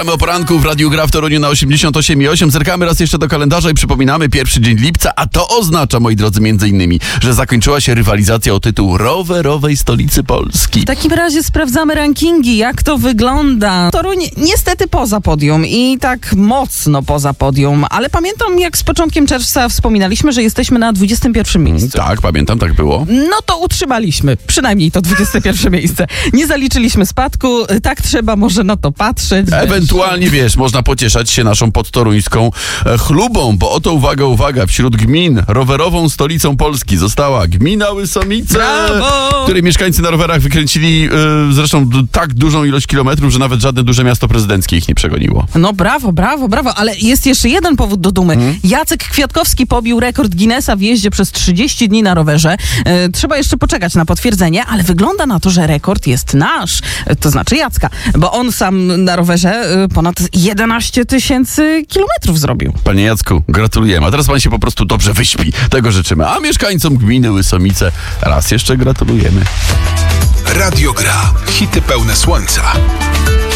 O poranku w Radiu Gra w Toruniu na 88,8. Zerkamy raz jeszcze do kalendarza i przypominamy pierwszy dzień lipca, a to oznacza, moi drodzy, między innymi, że zakończyła się rywalizacja o tytuł rowerowej stolicy Polski. W takim razie sprawdzamy rankingi, jak to wygląda. Toruń niestety poza podium i tak mocno poza podium, ale pamiętam, jak z początkiem czerwca wspominaliśmy, że jesteśmy na 21 miejscu. Tak, pamiętam, tak było. No to utrzymaliśmy, przynajmniej to 21 miejsce. Nie zaliczyliśmy spadku, tak trzeba może na to patrzeć. Ewentualnie, wiesz, można pocieszać się naszą podtoruńską chlubą, bo oto uwaga, wśród gmin rowerową stolicą Polski została gmina Łysomice, Brawo! której mieszkańcy na rowerach wykręcili zresztą tak dużą ilość kilometrów, że nawet żadne duże miasto prezydenckie ich nie przegoniło. No brawo, ale jest jeszcze jeden powód do dumy. Jacek Kwiatkowski pobił rekord Guinnessa w jeździe przez 30 dni na rowerze. Trzeba jeszcze poczekać na potwierdzenie, ale wygląda na to, że rekord jest nasz, to znaczy Jacka, bo on sam na rowerze ponad 11 000 kilometrów zrobił. Panie Jacku, gratulujemy. A teraz pan się po prostu dobrze wyśpi. Tego życzymy. A mieszkańcom gminy Łysomice raz jeszcze gratulujemy. Radio Gra. Hity pełne słońca.